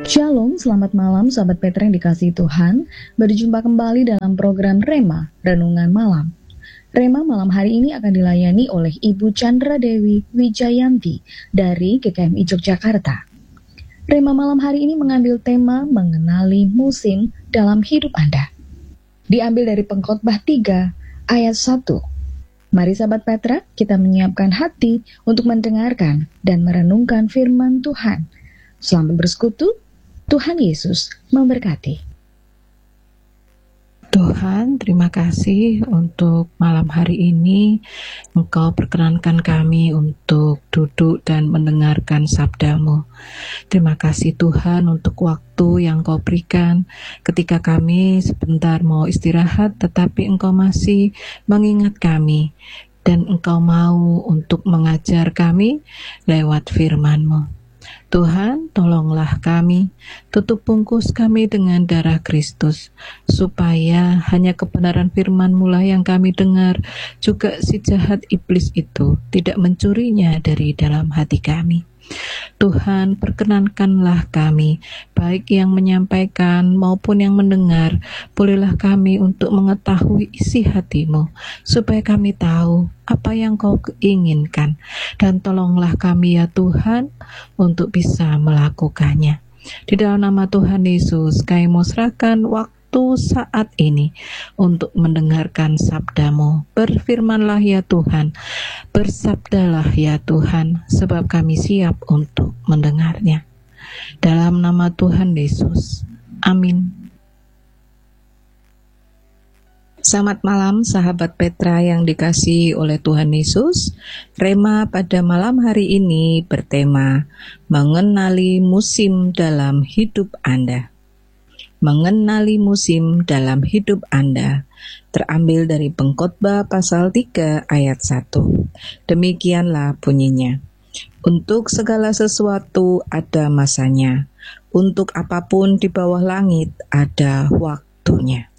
Shalom, selamat malam Sahabat Petra yang dikasihi Tuhan. Berjumpa kembali dalam program Rema, Renungan Malam. Rema malam hari ini akan dilayani oleh Ibu Chandra Dewi Wijayanti dari GKMI Yogyakarta. Rema malam hari ini mengambil tema mengenali musim dalam hidup Anda. Diambil dari Pengkhotbah 3 ayat 1. Mari Sahabat Petra, kita menyiapkan hati untuk mendengarkan dan merenungkan firman Tuhan. Selamat bersekutu. Tuhan Yesus memberkati. Tuhan, terima kasih untuk malam hari ini. Engkau perkenankan kami untuk duduk dan mendengarkan sabda-Mu. Terima kasih Tuhan untuk waktu yang Kau berikan ketika kami sebentar mau istirahat, tetapi Engkau masih mengingat kami dan Engkau mau untuk mengajar kami lewat firman-Mu. Tuhan, tolonglah kami, tutup bungkus kami dengan darah Kristus, supaya hanya kebenaran firman-Mu lah yang kami dengar, juga si jahat iblis itu tidak mencurinya dari dalam hati kami. Tuhan, perkenankanlah kami, baik yang menyampaikan maupun yang mendengar, bolehlah kami untuk mengetahui isi hati-Mu, supaya kami tahu apa yang Kau inginkan, dan tolonglah kami ya Tuhan, untuk bisa melakukannya. Di dalam nama Tuhan Yesus, kami mau serahkan waktu saat ini untuk mendengarkan sabda-Mu. Berfirmanlah ya Tuhan, bersabdalah ya Tuhan, sebab kami siap untuk mendengarnya. Dalam nama Tuhan Yesus, amin. Selamat malam sahabat Petra yang dikasihi oleh Tuhan Yesus. Rema pada malam hari ini bertema mengenali musim dalam hidup Anda. Mengenali musim dalam hidup Anda, terambil dari Pengkhotbah pasal 3 ayat 1. Demikianlah bunyinya. Untuk segala sesuatu ada masanya, untuk apapun di bawah langit ada waktunya.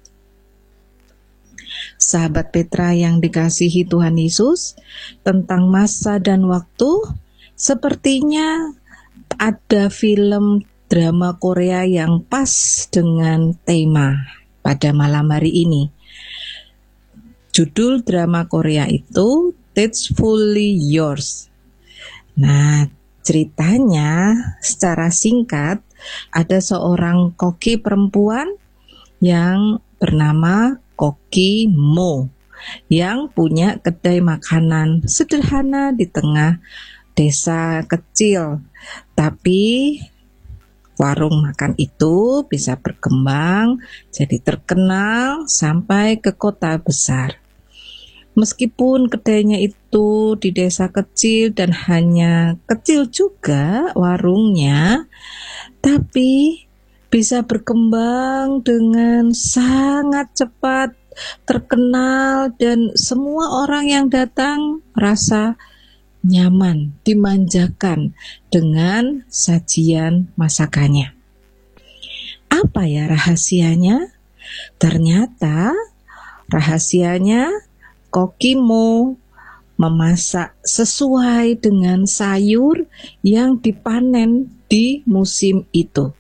Sahabat Petra yang dikasihi Tuhan Yesus, tentang masa dan waktu, sepertinya ada film drama Korea yang pas dengan tema pada malam hari ini. Judul drama Korea itu Tastefully Yours. Nah, ceritanya secara singkat, ada seorang koki perempuan yang bernama Koki Mo, yang punya kedai makanan sederhana di tengah desa kecil. Tapi warung makan itu bisa berkembang jadi terkenal sampai ke kota besar. Meskipun kedainya itu di desa kecil dan hanya kecil juga warungnya, tapi bisa berkembang dengan sangat cepat, terkenal, dan semua orang yang datang merasa nyaman, dimanjakan dengan sajian masakannya. Apa ya rahasianya? Ternyata rahasianya Koki Mo memasak sesuai dengan sayur yang dipanen di musim itu.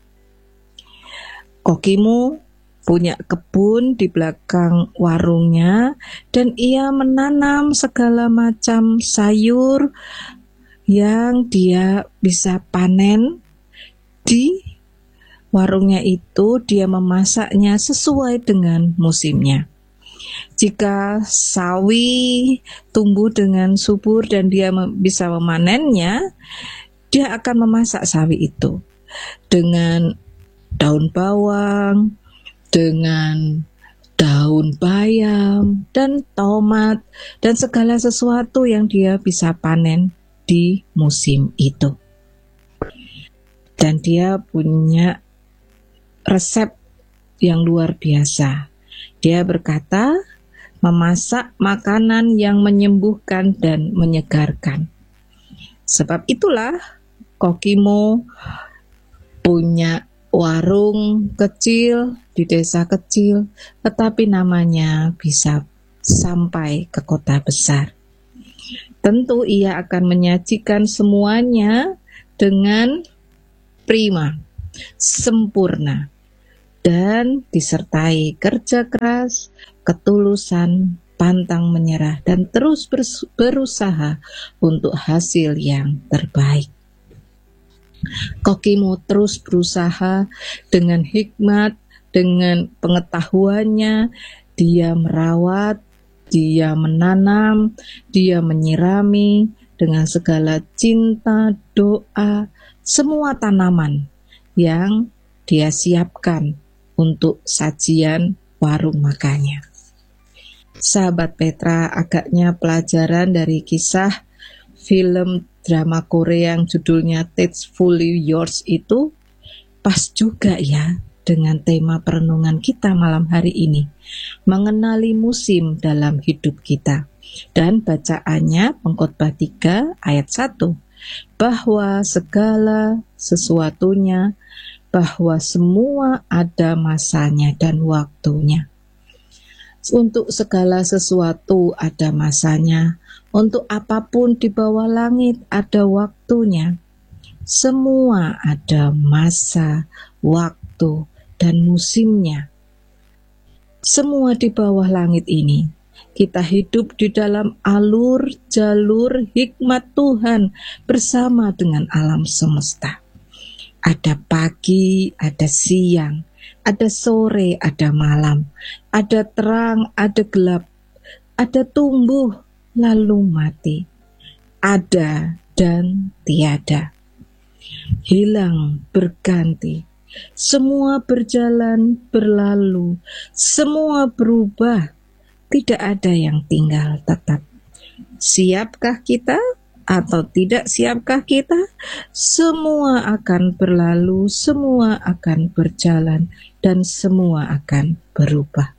Koki Mo punya kebun di belakang warungnya dan ia menanam segala macam sayur yang dia bisa panen di warungnya itu. Dia memasaknya sesuai dengan musimnya. Jika sawi tumbuh dengan subur dan dia bisa memanennya, dia akan memasak sawi itu dengan daun bawang, dengan daun bayam dan tomat dan segala sesuatu yang dia bisa panen di musim itu. Dan dia punya resep yang luar biasa. Dia berkata, memasak makanan yang menyembuhkan dan menyegarkan. Sebab itulah Koki Mo punya warung kecil di desa kecil, tetapi namanya bisa sampai ke kota besar. Tentu ia akan menyajikan semuanya dengan prima. sempurna, dan disertai kerja keras, ketulusan, pantang menyerah, dan terus berusaha untuk hasil yang terbaik. Kokimo terus berusaha dengan hikmat, dengan pengetahuannya, dia merawat, dia menanam, dia menyirami dengan segala cinta, doa, semua tanaman yang dia siapkan untuk sajian warung makannya. Sahabat Petra, agaknya pelajaran dari kisah film drama Korea yang judulnya Tastefully Yours itu pas juga ya dengan tema perenungan kita malam hari ini, mengenali musim dalam hidup kita. Dan bacaannya Pengkhotbah 3 ayat 1, bahwa segala sesuatunya, bahwa semua ada masanya dan waktunya. Untuk segala sesuatu ada masanya, untuk apapun di bawah langit ada waktunya. Semua ada masa, waktu, dan musimnya. Semua di bawah langit ini, kita hidup di dalam alur jalur hikmat Tuhan bersama dengan alam semesta. Ada pagi, ada siang, ada sore, ada malam, ada terang, ada gelap, ada tumbuh, lalu mati, ada dan tiada, hilang, berganti, semua berjalan, berlalu, semua berubah, tidak ada yang tinggal tetap. Siapkah kita? Atau tidak siapkah kita? Semua akan berlalu, semua akan berjalan, dan semua akan berubah.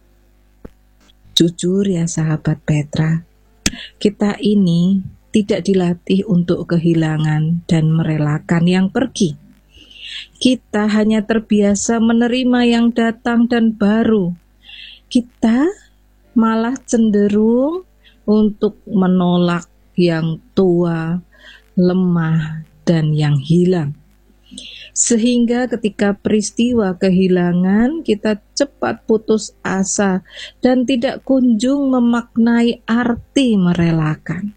Jujur ya sahabat Petra, kita ini tidak dilatih untuk kehilangan dan merelakan yang pergi. Kita hanya terbiasa menerima yang datang dan baru. Kita malah cenderung untuk menolak yang tua, lemah, dan yang hilang. Sehingga ketika peristiwa kehilangan, kita cepat putus asa dan tidak kunjung memaknai arti merelakan.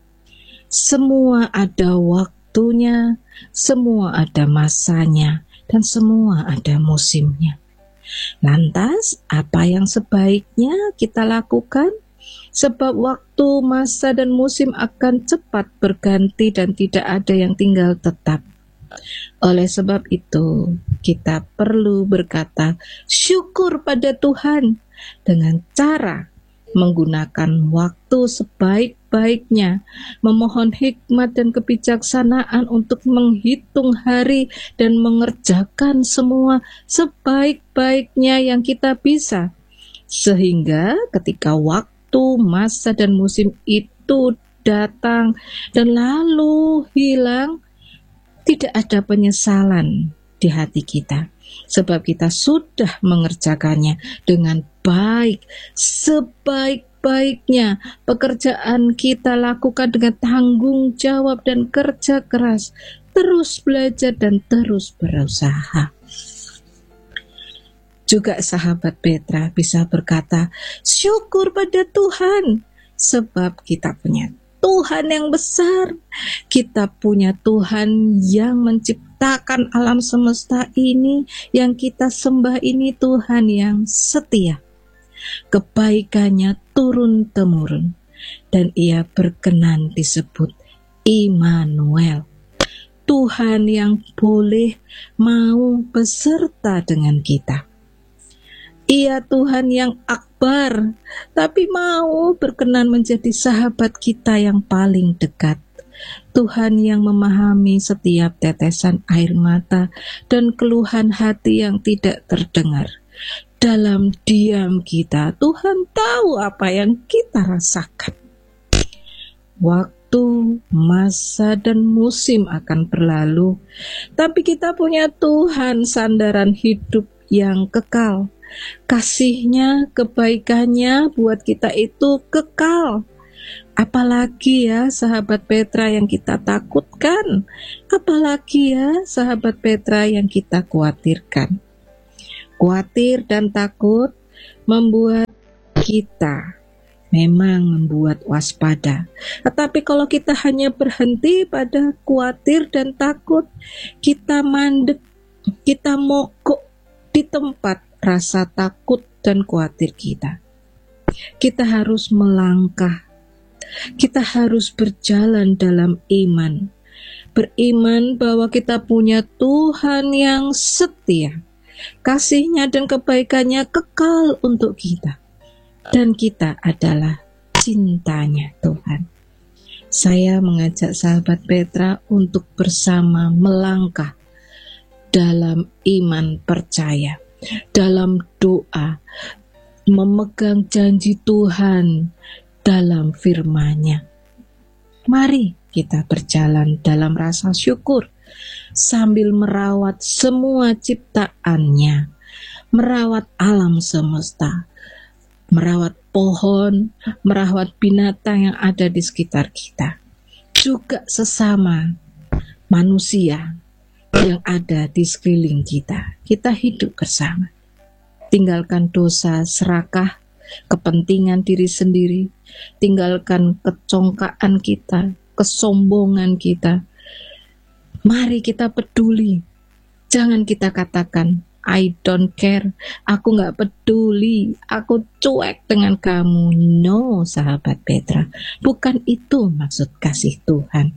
Semua ada waktunya, semua ada masanya, dan semua ada musimnya. Lantas, apa yang sebaiknya kita lakukan? Sebab waktu, masa, dan musim akan cepat berganti dan tidak ada yang tinggal tetap. Oleh sebab itu, kita perlu berkata syukur pada Tuhan dengan cara menggunakan waktu sebaik-baiknya, memohon hikmat dan kebijaksanaan untuk menghitung hari dan mengerjakan semua sebaik-baiknya yang kita bisa. Sehingga ketika waktu, masa, dan musim itu datang dan lalu hilang, tidak ada penyesalan di hati kita, sebab kita sudah mengerjakannya dengan baik, sebaik-baiknya. Pekerjaan kita lakukan dengan tanggung jawab dan kerja keras, terus belajar dan terus berusaha. Juga sahabat Petra bisa berkata, syukur pada Tuhan, sebab kita punya Tuhan yang besar. Kita punya Tuhan yang menciptakan alam semesta ini, yang kita sembah ini Tuhan yang setia. Kebaikannya turun-temurun, dan Ia berkenan disebut Immanuel. Tuhan yang boleh mau beserta dengan kita. Ia Tuhan yang akbar, tapi mau berkenan menjadi sahabat kita yang paling dekat. Tuhan yang memahami setiap tetesan air mata dan keluhan hati yang tidak terdengar. Dalam diam kita, Tuhan tahu apa yang kita rasakan. Waktu, masa, dan musim akan berlalu, tapi kita punya Tuhan sandaran hidup yang kekal. Kasih-Nya, kebaikannya buat kita itu kekal. Apalagi ya sahabat Petra yang kita takutkan, apalagi ya sahabat Petra yang kita khawatirkan. Khawatir dan takut membuat kita membuat waspada. Tetapi kalau kita hanya berhenti pada khawatir dan takut, kita mandek, kita mogok di tempat rasa takut dan khawatir kita. Kita harus melangkah. Kita harus berjalan dalam iman. Beriman bahwa kita punya Tuhan yang setia. Kasih-Nya dan kebaikan-Nya kekal untuk kita. Dan kita adalah cintanya Tuhan. Saya mengajak sahabat Petra untuk bersama melangkah dalam iman percaya, dalam doa, memegang janji Tuhan dalam firman-Nya. Mari kita berjalan dalam rasa syukur sambil merawat semua ciptaan-Nya, merawat alam semesta, merawat pohon, merawat binatang yang ada di sekitar kita, juga sesama manusia yang ada di sekeliling kita. Kita hidup bersama. Tinggalkan dosa serakah, kepentingan diri sendiri, tinggalkan kecongkaan kita, kesombongan kita. Mari kita peduli. Jangan kita katakan, I don't care, aku gak peduli, aku cuek dengan kamu. No, sahabat Petra, bukan itu maksud kasih Tuhan.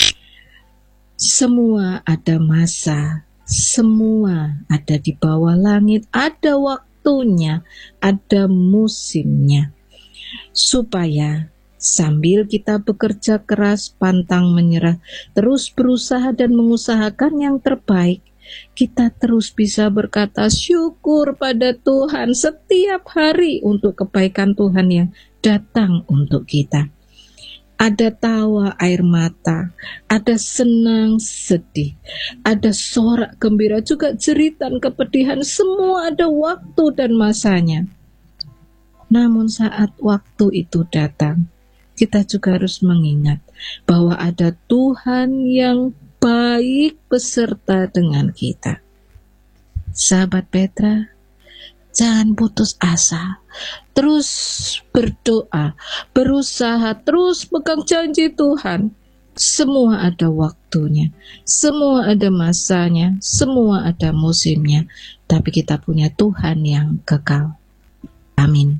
Semua ada masa, semua ada di bawah langit, ada waktunya, ada musimnya. Supaya sambil kita bekerja keras, pantang menyerah, terus berusaha dan mengusahakan yang terbaik, kita terus bisa berkata syukur pada Tuhan setiap hari untuk kebaikan Tuhan yang datang untuk kita. Ada tawa air mata, ada senang sedih, ada sorak gembira, juga jeritan kepedihan, semua ada waktu dan masanya. Namun saat waktu itu datang, kita juga harus mengingat bahwa ada Tuhan yang baik beserta dengan kita. Sahabat Petra, jangan putus asa. Terus berdoa, berusaha, terus pegang janji Tuhan. Semua ada waktunya, semua ada masanya, semua ada musimnya. Tapi kita punya Tuhan yang kekal. Amin.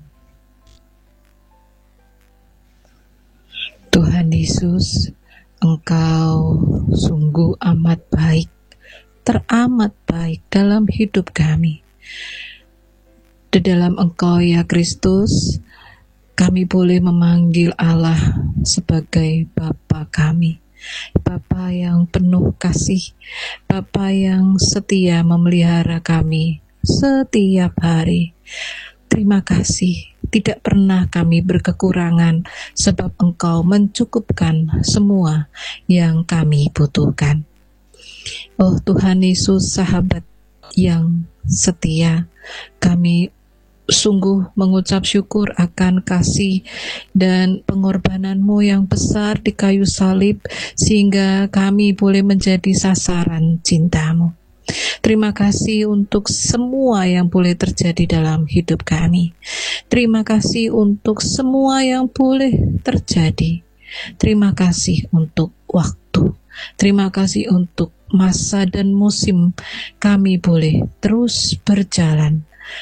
Tuhan Yesus, Engkau sungguh amat baik, teramat baik dalam hidup kami. Di dalam Engkau ya Kristus, kami boleh memanggil Allah sebagai Bapa kami. Bapa yang penuh kasih, Bapa yang setia memelihara kami setiap hari. Terima kasih, tidak pernah kami berkekurangan sebab Engkau mencukupkan semua yang kami butuhkan. Oh Tuhan Yesus, sahabat yang setia, kami sungguh mengucap syukur akan kasih dan pengorbanan-Mu yang besar di kayu salib, sehingga kami boleh menjadi sasaran cinta-Mu. Terima kasih untuk semua yang boleh terjadi dalam hidup kami. Terima kasih untuk semua yang boleh terjadi. Terima kasih untuk waktu. Terima kasih untuk masa dan musim kami boleh terus berjalan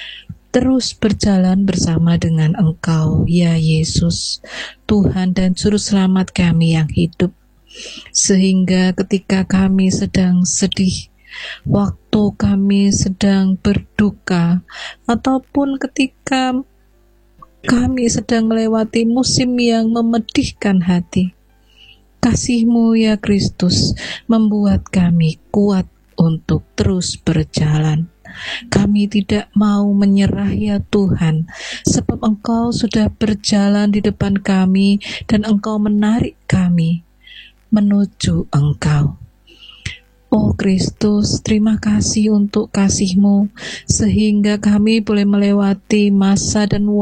bersama dengan Engkau, ya Yesus, Tuhan dan Juru Selamat kami yang hidup. Sehingga ketika kami sedang sedih, waktu kami sedang berduka, ataupun ketika kami sedang melewati musim yang memedihkan hati, kasih-Mu ya Kristus membuat kami kuat untuk terus berjalan. Kami tidak mau menyerah ya Tuhan, sebab Engkau sudah berjalan di depan kami dan Engkau menarik kami menuju Engkau. Oh Kristus, terima kasih untuk kasih-Mu, sehingga kami boleh melewati masa dan waktu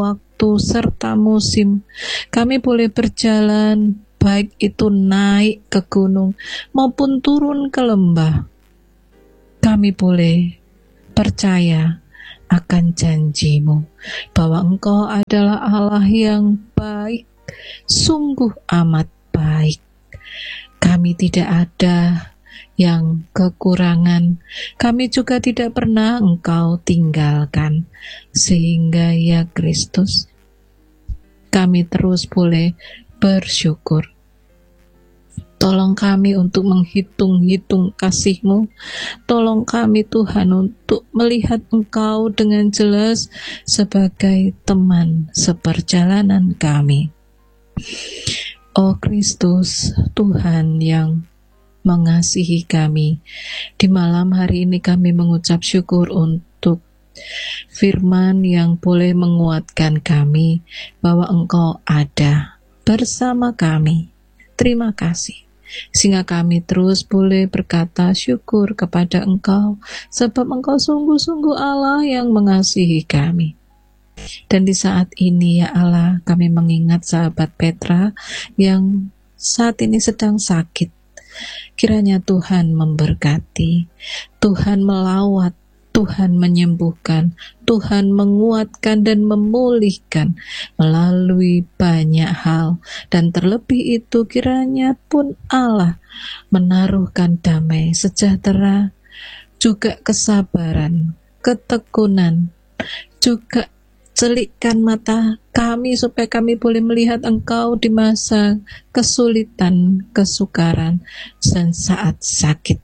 waktu serta musim. Kami boleh berjalan, baik itu naik ke gunung maupun turun ke lembah. Kami boleh percaya akan janji-Mu bahwa Engkau adalah Allah yang baik, sungguh amat baik. Kami tidak ada yang kekurangan, kami juga tidak pernah Engkau tinggalkan, sehingga ya Kristus, kami terus boleh bersyukur. Tolong kami untuk menghitung-hitung kasih-Mu. Tolong kami Tuhan untuk melihat Engkau dengan jelas sebagai teman seperjalanan kami. Oh Kristus, Tuhan yang mengasihi kami, di malam hari ini kami mengucap syukur untuk firman yang boleh menguatkan kami bahwa Engkau ada bersama kami. Terima kasih, sehingga kami terus boleh berkata syukur kepada Engkau, sebab Engkau sungguh-sungguh Allah yang mengasihi kami. Dan di saat ini ya Allah, kami mengingat sahabat Petra yang saat ini sedang sakit. Kiranya Tuhan memberkati, Tuhan melawat, Tuhan menyembuhkan, Tuhan menguatkan dan memulihkan melalui banyak hal. Dan terlebih itu kiranya pun Allah menaruhkan damai, sejahtera, juga kesabaran, ketekunan, juga celikkan mata kami supaya kami boleh melihat Engkau di masa kesulitan, kesukaran, dan saat sakit.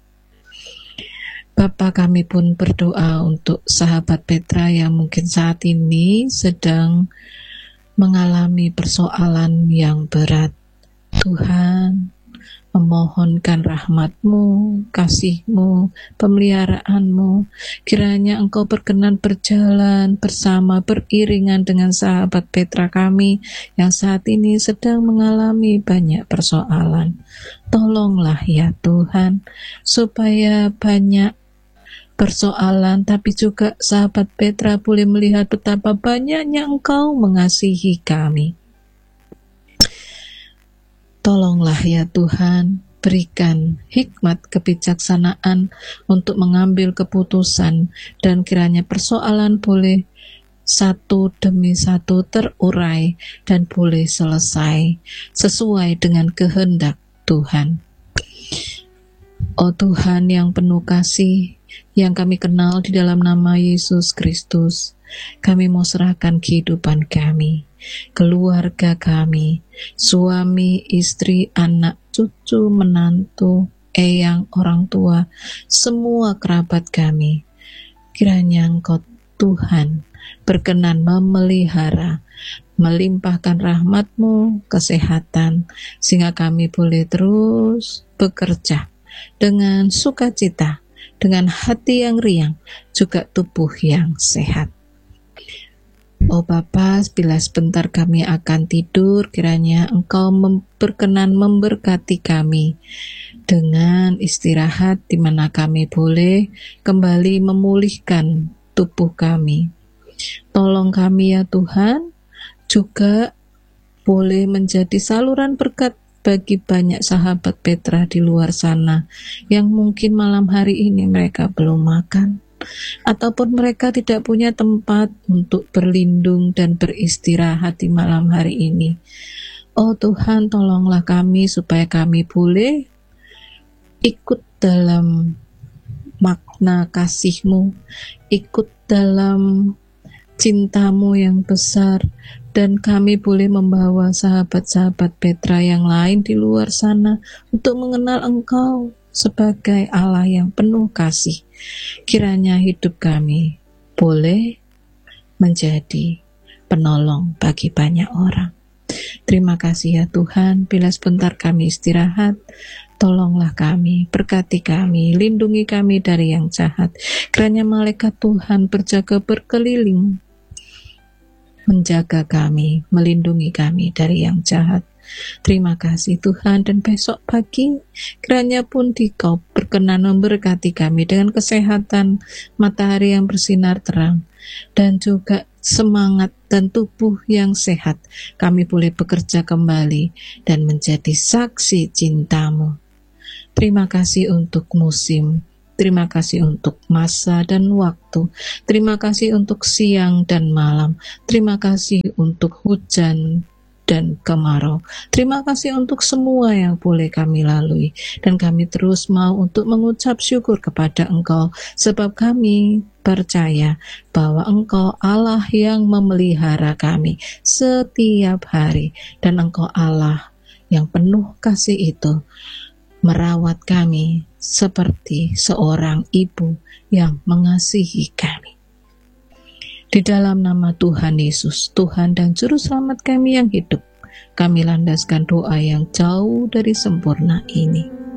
Bapa, kami pun berdoa untuk sahabat Petra yang mungkin saat ini sedang mengalami persoalan yang berat. Tuhan, memohonkan rahmat-Mu, kasih-Mu, pemeliharaanmu. Kiranya Engkau berkenan berjalan bersama beriringan dengan sahabat Petra kami yang saat ini sedang mengalami banyak persoalan. Tolonglah ya Tuhan, supaya banyak persoalan, tapi juga sahabat Petra boleh melihat betapa banyaknya Engkau mengasihi kami. Tolonglah ya Tuhan, berikan hikmat kebijaksanaan untuk mengambil keputusan, dan kiranya persoalan boleh satu demi satu terurai dan boleh selesai sesuai dengan kehendak Tuhan. Oh Tuhan yang penuh kasih, yang kami kenal di dalam nama Yesus Kristus, kami mau serahkan kehidupan kami, keluarga kami, suami, istri, anak, cucu, menantu, eyang, orang tua, semua kerabat kami. Kiranya Engkau Tuhan berkenan memelihara, melimpahkan rahmat-Mu, kesehatan, sehingga kami boleh terus bekerja dengan sukacita, dengan hati yang riang, juga tubuh yang sehat. Oh Bapa, bila sebentar kami akan tidur, kiranya Engkau berkenan memberkati kami dengan istirahat, di mana kami boleh kembali memulihkan tubuh kami. Tolong kami ya Tuhan, juga boleh menjadi saluran berkat bagi banyak sahabat Petra di luar sana yang mungkin malam hari ini mereka belum makan, ataupun mereka tidak punya tempat untuk berlindung dan beristirahat di malam hari ini. Oh Tuhan, tolonglah kami supaya kami boleh ikut dalam makna kasih-Mu, ikut dalam cinta-Mu yang besar, dan kami boleh membawa sahabat-sahabat Petra yang lain di luar sana untuk mengenal Engkau sebagai Allah yang penuh kasih. Kiranya hidup kami boleh menjadi penolong bagi banyak orang. Terima kasih ya Tuhan, bila sebentar kami istirahat, tolonglah kami, berkati kami, lindungi kami dari yang jahat. Kiranya malaikat Tuhan berjaga berkeliling, menjaga kami, melindungi kami dari yang jahat. Terima kasih Tuhan, dan besok pagi kiranya pun Kau berkenan memberkati kami dengan kesehatan, matahari yang bersinar terang, dan juga semangat dan tubuh yang sehat. Kami boleh bekerja kembali dan menjadi saksi cinta-Mu. Terima kasih untuk musim, terima kasih untuk masa dan waktu, terima kasih untuk siang dan malam, terima kasih untuk hujan dan kemarau. Terima kasih untuk semua yang boleh kami lalui, dan kami terus mau untuk mengucap syukur kepada Engkau, sebab kami percaya bahwa Engkau Allah yang memelihara kami setiap hari, dan Engkau Allah yang penuh kasih itu merawat kami seperti seorang ibu yang mengasihi kami. Di dalam nama Tuhan Yesus, Tuhan dan Juru Selamat kami yang hidup, kami landaskan doa yang jauh dari sempurna ini.